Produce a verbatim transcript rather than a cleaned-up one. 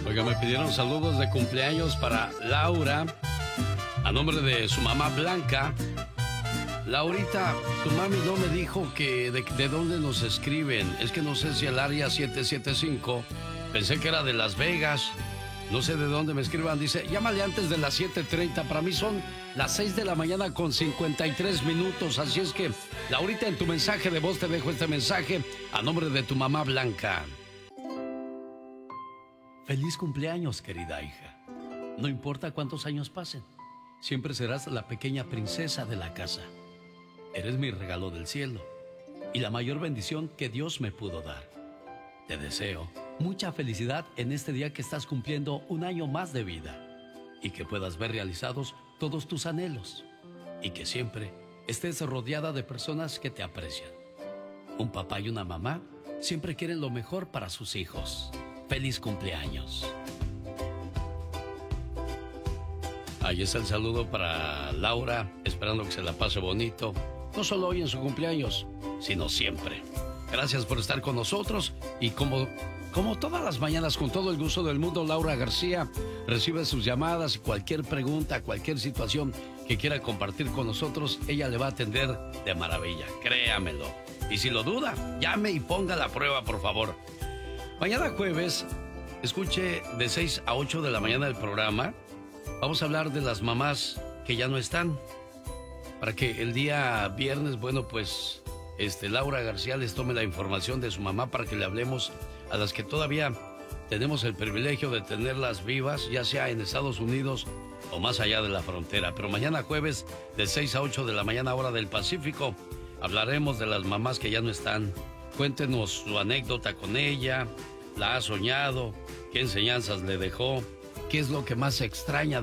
Oiga, me pidieron saludos de cumpleaños para Laura, a nombre de su mamá Blanca. Laurita, tu mami no me dijo que de, de dónde nos escriben. Es que no sé si el área siete siete cinco, pensé que era de Las Vegas. No sé de dónde me escriban. Dice, llámale antes de las siete treinta. Para mí son las seis de la mañana con cincuenta y tres minutos. Así es que, Laurita, en tu mensaje de voz te dejo este mensaje a nombre de tu mamá Blanca. Feliz cumpleaños, querida hija. No importa cuántos años pasen, siempre serás la pequeña princesa de la casa. Eres mi regalo del cielo y la mayor bendición que Dios me pudo dar. Te deseo mucha felicidad en este día que estás cumpliendo un año más de vida y que puedas ver realizados todos tus anhelos y que siempre estés rodeada de personas que te aprecian. Un papá y una mamá siempre quieren lo mejor para sus hijos. ¡Feliz cumpleaños! Ahí está el saludo para Laura, esperando que se la pase bonito, no solo hoy en su cumpleaños, sino siempre. Gracias por estar con nosotros y como, como todas las mañanas, con todo el gusto del mundo, Laura García recibe sus llamadas y cualquier pregunta, cualquier situación que quiera compartir con nosotros, ella le va a atender de maravilla, créamelo. Y si lo duda, llame y ponga la prueba, por favor. Mañana jueves, escuche de seis a ocho de la mañana el programa. Vamos a hablar de las mamás que ya no están. Para que el día viernes, bueno, pues, este, Laura García les tome la información de su mamá para que le hablemos a las que todavía tenemos el privilegio de tenerlas vivas, ya sea en Estados Unidos o más allá de la frontera. Pero mañana jueves, de seis a ocho de la mañana, hora del Pacífico, hablaremos de las mamás que ya no están. Cuéntenos su anécdota con ella, la ha soñado, qué enseñanzas le dejó, qué es lo que más extraña